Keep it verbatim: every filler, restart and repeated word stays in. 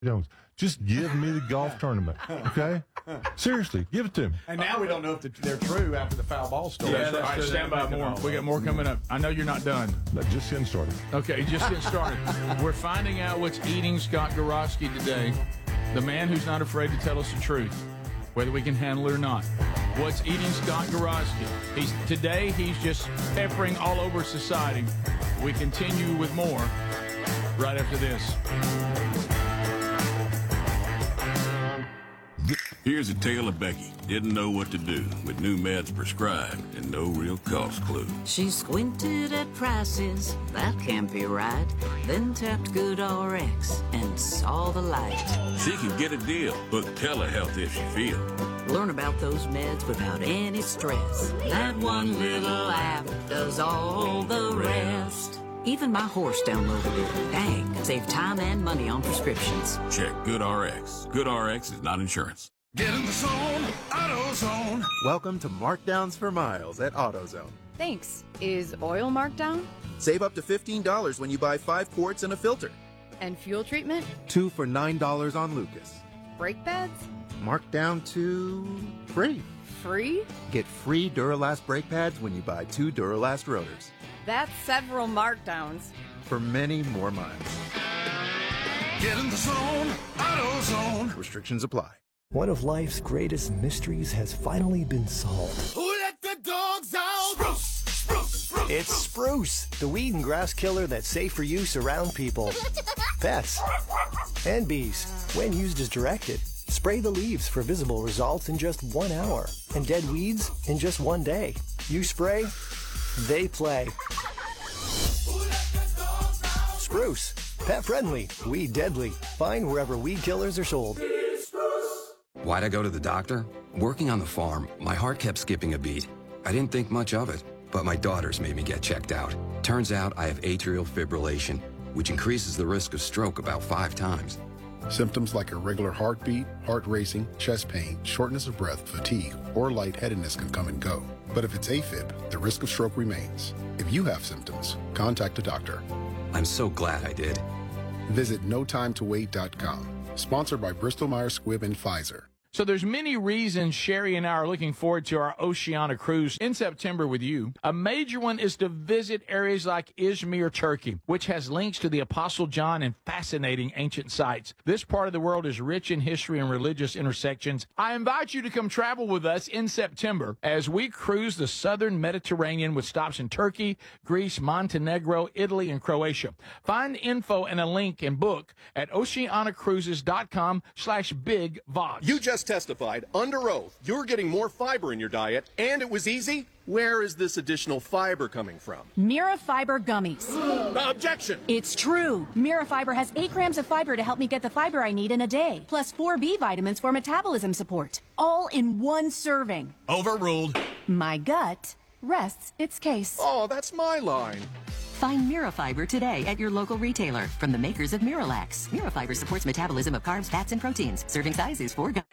Jones. Just give me the golf tournament, okay? Seriously, give it to him. And now we don't know if they're true after the foul ball story. Yeah, all right, stand by more. We got more coming up. I know you're not done. But just getting started. Okay, just getting started. We're finding out what's eating Scott Gorosky today, the man who's not afraid to tell us the truth, whether we can handle it or not. What's eating Scott Gorosky? He's, today, he's just peppering all over society. We continue with more right after this. Here's a tale of Becky. Didn't know what to do with new meds prescribed and no real cost clue. She squinted at prices, that can't be right. Then tapped GoodRx and saw the light. She can get a deal, book telehealth if she feels. Learn about those meds without any stress. That one little app does all the rest. Even my horse downloaded it. Dang, save time and money on prescriptions. Check GoodRx. GoodRx is not insurance. Get in the zone, AutoZone. Welcome to Markdowns for Miles at AutoZone. Thanks. Is oil marked down? Save up to fifteen dollars when you buy five quarts and a filter. And fuel treatment? Two for nine dollars on Lucas. Brake pads? Marked down to free. Free? Get free Duralast brake pads when you buy two Duralast rotors. That's several markdowns. For many more miles. Get in the zone, AutoZone. Restrictions apply. One of life's greatest mysteries has finally been solved. Who let the dogs out? Spruce, spruce, spruce. It's Spruce, the weed and grass killer that's safe for use around people, pets, and bees. When used as directed, spray the leaves for visible results in just one hour, and dead weeds in just one day. You spray, they play. Spruce, pet friendly, weed deadly. Find wherever weed killers are sold. Why'd I go to the doctor? Working on the farm, my heart kept skipping a beat. I didn't think much of it, but my daughters made me get checked out. Turns out I have atrial fibrillation, which increases the risk of stroke about five times. Symptoms like irregular heartbeat, heart racing, chest pain, shortness of breath, fatigue, or lightheadedness can come and go. But if it's AFib, the risk of stroke remains. If you have symptoms, contact a doctor. I'm so glad I did. Visit no time to wait dot com. Sponsored by Bristol Myers Squibb and Pfizer. So there's many reasons Sherry and I are looking forward to our Oceania cruise in September with you. A major one is to visit areas like Izmir, Turkey, which has links to the Apostle John and fascinating ancient sites. This part of the world is rich in history and religious intersections. I invite you to come travel with us in September as we cruise the southern Mediterranean with stops in Turkey, Greece, Montenegro, Italy, and Croatia. Find info and a link and book at oceanacruises.com slash big vods. You just testified under oath you're getting more fiber in your diet, and it was easy. Where is this additional fiber coming from? Mira Fiber Gummies. Objection! It's true. Mira Fiber has eight grams of fiber to help me get the fiber I need in a day, plus four B vitamins for metabolism support, all in one serving. Overruled. My gut rests its case. Oh, that's my line. Find Mira Fiber today at your local retailer from the makers of Miralax. Mira Fiber supports metabolism of carbs, fats, and proteins. Serving size is four grams.